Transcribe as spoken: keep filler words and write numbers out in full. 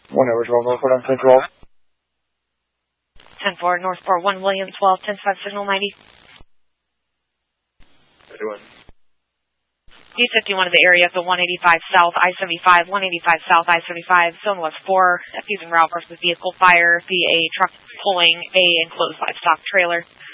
one over twelve, Northport on ten twelve. ten four, Northport one, William twelve, ten five, signal ninety. fifty-one. D fifty-one of the area, the one eighty-five South, I seventy-five, one eighty-five South, I seventy-five, zone was four, F using route versus vehicle fire via a truck pulling a enclosed livestock trailer.